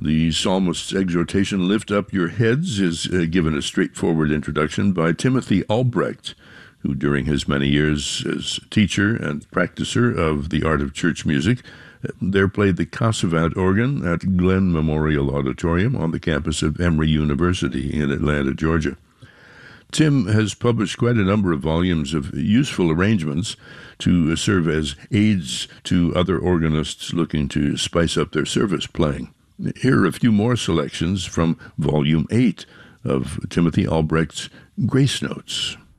The psalmist's exhortation, "Lift up your heads," is given a straightforward introduction by Timothy Albrecht, who during his many years as teacher and practicer of the art of church music, there played the Cassavant organ at Glenn Memorial Auditorium on the campus of Emory University in Atlanta, Georgia. Tim has published quite a number of volumes of useful arrangements to serve as aids to other organists looking to spice up their service playing. Here are a few more selections from Volume 8 of Timothy Albrecht's Grace Notes.